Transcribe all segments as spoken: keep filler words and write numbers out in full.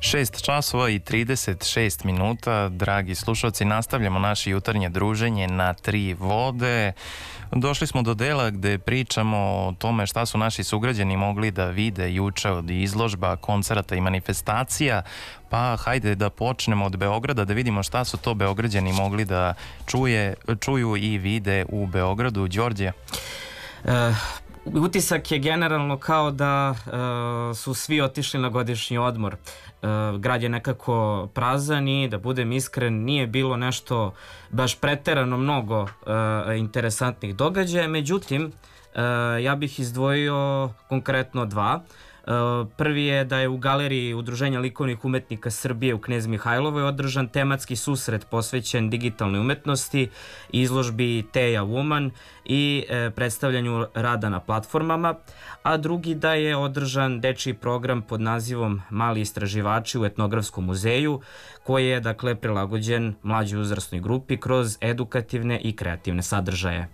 šest časova i trideset šest minuta, dragi slušalci, nastavljamo naše jutarnje druženje na Tri vode. Došli smo do dela gde pričamo o tome šta su naši sugrađani mogli da vide juče od izložba, koncerata i manifestacija. Pa hajde da počnemo od Beograda, da vidimo šta su to Beograđani mogli da čuje, čuju i vide u Beogradu. Đorđe? E, utisak je generalno kao da e, su svi otišli na godišnji odmor. E, grad je nekako prazan i, da budem iskren, nije bilo nešto baš preterano mnogo e, interesantnih događaja. Međutim, e, ja bih izdvojio konkretno dva. Prvi je da je u galeriji Udruženja likovnih umetnika Srbije u Knez Mihajlovoj održan tematski susret posvećen digitalnoj umetnosti, izložbi Teja Woman i predstavljanju rada na platformama, a drugi da je održan dečiji program pod nazivom Mali istraživači u Etnografskom muzeju, koji je dakle prilagođen mlađoj uzrasnoj grupi kroz edukativne i kreativne sadržaje.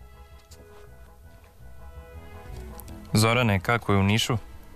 Zorane, kako je u Nišu?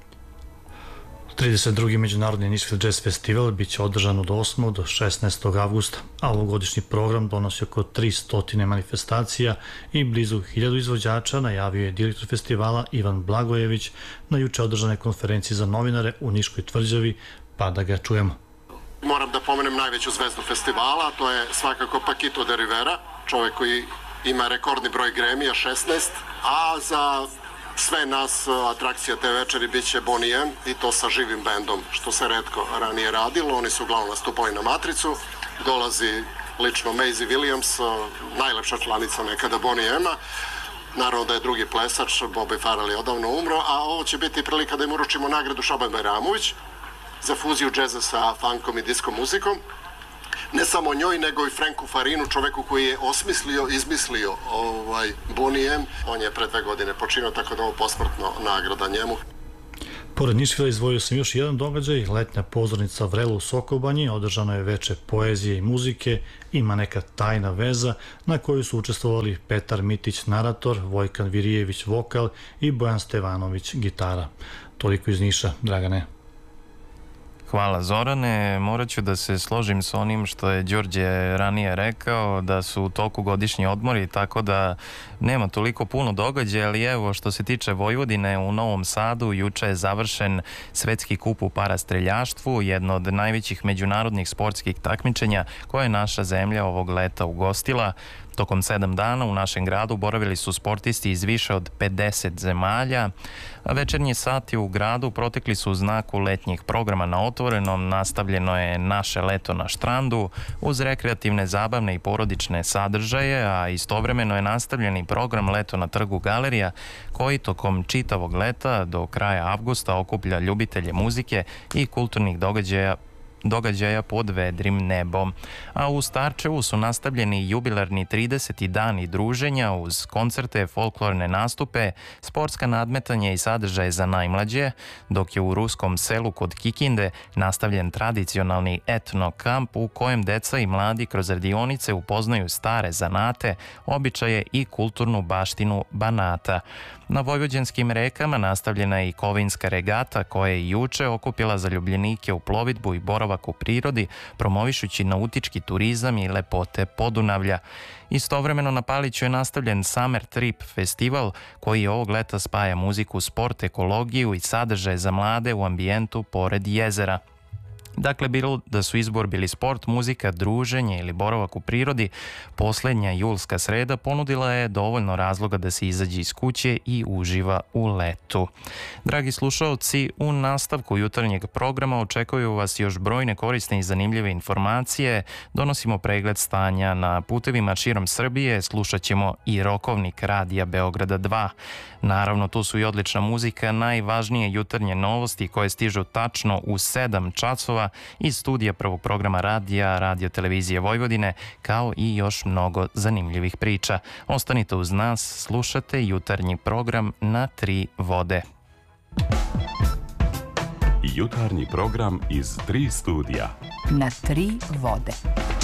trideset drugi Međunarodni Niški jazz festival biće održan od osmog do šesnaestog avgusta, a ovogodišnji program donosi oko tristo manifestacija i blizu hiljadu izvođača, najavio je direktor festivala Ivan Blagojević na juče održane konferenciji za novinare u Niškoj tvrđavi, pa da ga čujemo. Moram da pomenem najveću zvezdu festivala, to je svakako Paquito de Rivera, čovjek koji ima rekordni broj Grammy-a, šesnaest, a za sve nas atrakcija te večeri bit će Bonnie M i to sa živim bendom, što se retko ranije radilo. Oni su uglavnom nastupali na Matricu. Dolazi lično Maisie Williams, najlepša članica nekada Bonnie M-a. Naravno da je drugi plesač, Bobby Farrell je odavno umro, a ovo će biti prilika da im uručimo nagradu Šaban Bajramović za fuziju džeza sa funkom i disco muzikom. Ne samo njoj, nego i Franku Farinu, čoveku koji je osmislio, izmislio ovaj Bonnie M. On je pre dve godine počinio, tako da ovo posmrtno nagrada njemu. Pored Niškila izdvojio sam još jedan događaj, letnja pozornica Vrelo u Sokobanji, održano je veče poezije i muzike, ima neka tajna veza na kojoj su učestvovali Petar Mitić, narator, Vojkan Virijević, vokal i Bojan Stevanović, gitara. Toliko iz Niša, Dragane. Hvala Zorane, morat ću da se složim s onim što je Đorđe ranije rekao, da su u toku godišnji odmori, tako da nema toliko puno događaja, ali evo što se tiče Vojvodine, u Novom Sadu juče je završen Svetski kup u parastreljaštvu, jedno od najvećih međunarodnih sportskih takmičenja koje je naša zemlja ovog leta ugostila. Tokom sedam dana u našem gradu boravili su sportisti iz više od pedeset zemalja, a večernji sati u gradu protekli su u znaku letnjih programa na otvorenom, nastavljeno je naše leto na štrandu uz rekreativne, zabavne i porodične sadržaje, a istovremeno je nastavljeni program Leto na trgu galerija koji tokom čitavog leta do kraja avgusta okuplja ljubitelje muzike i kulturnih događaja događaja pod vedrim nebom. A u Starčevu su nastavljeni jubilarni trideseti dani druženja uz koncerte, folklorne nastupe, sportska nadmetanja i sadržaje za najmlađe, dok je u Ruskom Selu kod Kikinde nastavljen tradicionalni etno kamp u kojem deca i mladi kroz radionice upoznaju stare zanate, običaje i kulturnu baštinu Banata. Na vojvođanskim rekama nastavljena je i Kovinska regata koja je juče okupila zaljubljenike u plovidbu i boravak u prirodi, promovišući nautički turizam i lepote Podunavlja. Istovremeno na Paliću je nastavljen Summer Trip festival koji ovog leta spaja muziku, sport, ekologiju i sadržaje za mlade u ambijentu pored jezera. Dakle, bilo da su izbor bili sport, muzika, druženje ili boravak u prirodi, poslednja julska sreda ponudila je dovoljno razloga da se izađe iz kuće i uživa u letu. Dragi slušaoci, u nastavku jutarnjeg programa očekuju vas još brojne korisne i zanimljive informacije. Donosimo pregled stanja na putevima širom Srbije, slušat ćemo i rokovnik Radija Beograda dva. Naravno, tu su i odlična muzika, najvažnije jutarnje novosti koje stižu tačno u sedam časova iz studija prvog programa radija, Radio televizije Vojvodine, kao i još mnogo zanimljivih priča. Ostanite uz nas, slušate jutarnji program na Tri vode. Jutarnji program iz Tri studija. Na Tri vode.